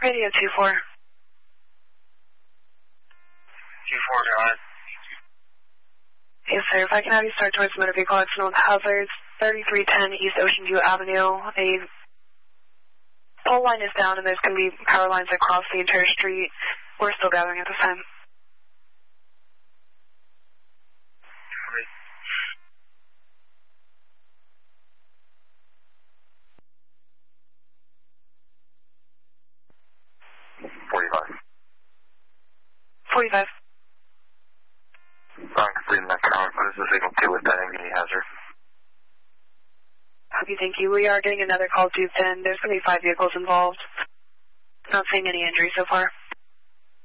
Radio 2-4. 2-4, go ahead. Yes, sir. If I can have you start towards motor vehicle accident with hazards, 3310 East Ocean View Avenue. A pole line is down and there's going to be power lines across the entire street. We're still gathering at this time. $45. 45. I'm completing that count. What is the signal 2 with pending any hazard? Copy, thank you. We are getting another call due 10. There's going to be 5 vehicles involved. Not seeing any injuries so far.